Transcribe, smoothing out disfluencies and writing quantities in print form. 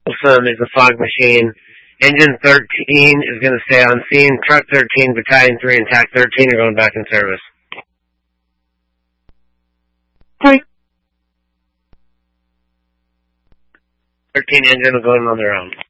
Wilson is a fog machine. Engine 13 is going to stay on scene. Truck 13, Battalion 3, and TAC 13 are going back in service. 13 engine will go in on their own.